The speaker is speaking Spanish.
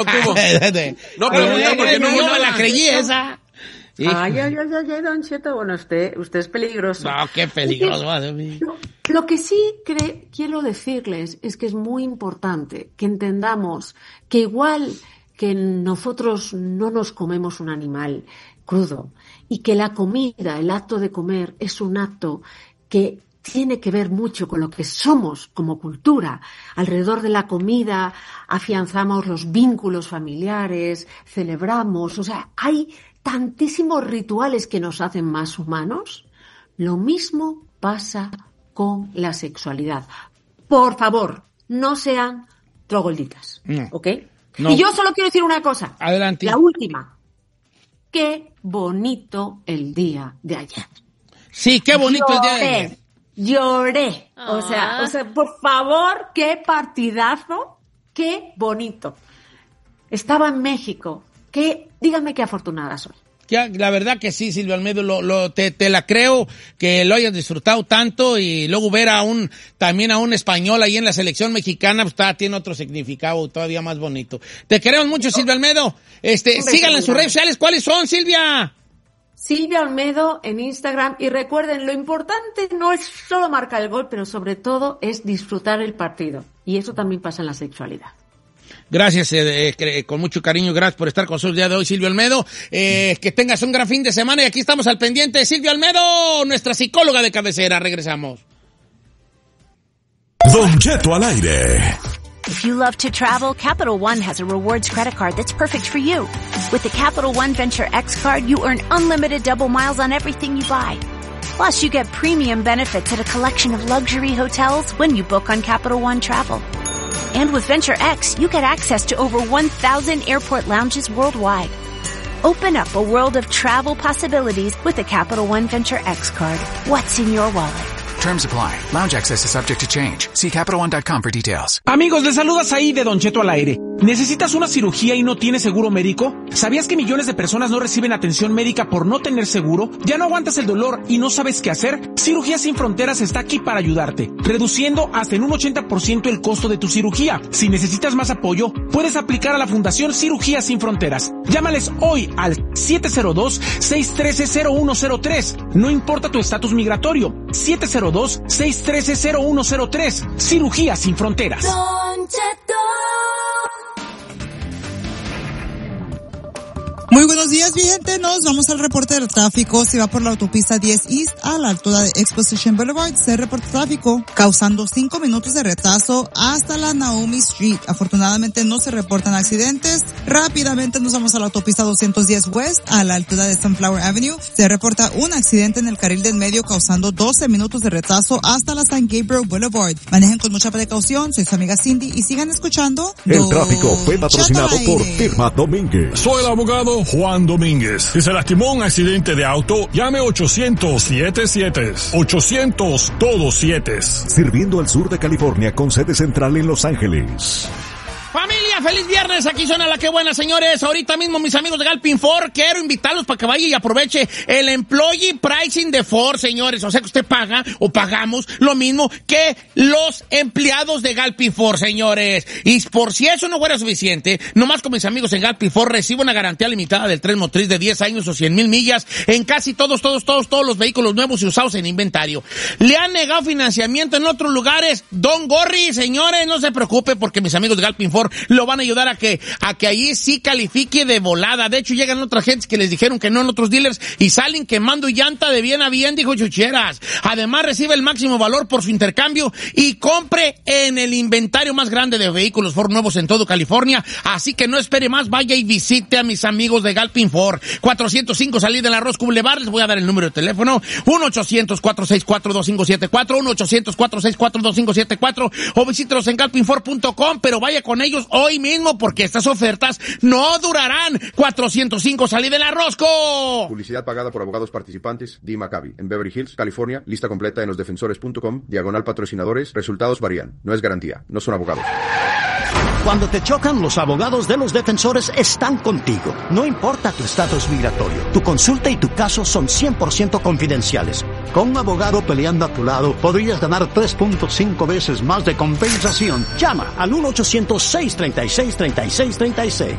tuvo. No preguntó porque no me la creí esa. Sí. Ay, Don Cheto, bueno, usted es peligroso. No, qué peligroso. Lo que sí quiero decirles es que es muy importante que entendamos que igual que nosotros no nos comemos un animal crudo y que la comida, el acto de comer, es un acto que tiene que ver mucho con lo que somos como cultura. Alrededor de la comida afianzamos los vínculos familiares, celebramos, o sea, hay tantísimos rituales que nos hacen más humanos. Lo mismo pasa con la sexualidad. Por favor, no sean trogolditas, ¿ok? No. Y yo solo quiero decir una cosa. Adelante. La última. Qué bonito el día de ayer. Sí, qué bonito el día de ayer. Lloré. O sea, por favor, qué partidazo, qué bonito. Estaba en México. Díganme qué afortunada soy. Ya, la verdad que sí, Silvia Olmedo, te la creo que lo hayas disfrutado tanto, y luego ver también a un español ahí en la selección mexicana, pues tiene otro significado todavía más bonito. Te queremos mucho, Silvia Olmedo. Síganla en sus redes sociales. ¿Cuáles son, Silvia? Silvia Olmedo en Instagram, y recuerden, lo importante no es solo marcar el gol, pero sobre todo es disfrutar el partido. Y eso también pasa en la sexualidad. Gracias, con mucho cariño, gracias por estar con nosotros el día de hoy, Silvia Olmedo. Que tengas un gran fin de semana, y aquí estamos al pendiente. Silvia Olmedo, nuestra psicóloga de cabecera. Regresamos. Don Cheto al aire. If you love to travel, Capital One has a rewards credit card that's perfect for you. With the Capital One Venture X card, you earn unlimited double miles on everything you buy. Plus, you get premium benefits at a collection of luxury hotels when you book on Capital One Travel. And with Venture X, you get access to over 1,000 airport lounges worldwide. Open up a world of travel possibilities with the Capital One Venture X card. What's in your wallet? Terms apply. Lounge access is subject to change. See CapitalOne.com for details. Amigos, les saludas ahí de Don Cheto al aire. ¿Necesitas una cirugía y no tienes seguro médico? ¿Sabías que millones de personas no reciben atención médica por no tener seguro? ¿Ya no aguantas el dolor y no sabes qué hacer? Cirugías Sin Fronteras está aquí para ayudarte, reduciendo hasta en un 80% el costo de tu cirugía. Si necesitas más apoyo, puedes aplicar a la Fundación Cirugías Sin Fronteras. Llámales hoy al 702-613-0103. No importa tu estatus migratorio. 702-613-0103. Cirugías Sin Fronteras. Muy buenos días, mi gente. Nos vamos al reporte del tráfico. Si va por la autopista 10 East a la altura de Exposition Boulevard, se reporta tráfico causando 5 minutos de retraso hasta la Naomi Street. Afortunadamente no se reportan accidentes. Rápidamente nos vamos a la autopista 210 West a la altura de Sunflower Avenue. Se reporta un accidente en el carril del medio causando 12 minutos de retraso hasta la San Gabriel Boulevard. Manejen con mucha precaución. Soy su amiga Cindy y sigan escuchando. El tráfico fue patrocinado por Firma Domínguez. Soy el abogado Juan Domínguez. Si se lastimó en un accidente de auto, llame 800-77. 800 todos 7. Sirviendo al sur de California con sede central en Los Ángeles. Familia, feliz viernes, aquí suena La Que Buena, señores. Ahorita mismo, mis amigos de Galpin Ford, quiero invitarlos para que vaya y aproveche el Employee Pricing de Ford, señores. O sea que usted paga o pagamos lo mismo que los empleados de Galpin Ford, señores. Y por si eso no fuera suficiente, nomás con mis amigos en Galpin Ford recibo una garantía limitada del tren motriz de 10 años o 100,000 millas en casi todos los vehículos nuevos y usados en inventario. ¿Le han negado financiamiento en otros lugares? Don Gorri, señores, no se preocupe porque mis amigos de Galpin Ford lo van a ayudar a que allí sí califique de volada. De hecho, llegan otras gentes que les dijeron que no en otros dealers y salen quemando llanta de bien a bien, dijo Chucheras. Además, recibe el máximo valor por su intercambio y compre en el inventario más grande de vehículos Ford nuevos en todo California. Así que no espere más, vaya y visite a mis amigos de Galpin Ford. 405 Salida de la Roscoe Boulevard. Les voy a dar el número de teléfono. 1-800-464-2574, 1-800-464-2574, o visítelos en galpinford.com, pero vaya con ellos hoy mismo porque estas ofertas no durarán. 405 Salida de la Roscoe. Publicidad pagada por abogados participantes. Dee Maccabi, en Beverly Hills, California. Lista completa en losdefensores.com. /patrocinadores. Resultados varían. No es garantía. No son abogados. Cuando te chocan, los abogados de Los Defensores están contigo. No importa tu estatus migratorio, tu consulta y tu caso son 100% confidenciales. Con un abogado peleando a tu lado, podrías ganar 3.5 veces más de compensación. Llama al 1-800-636-3636.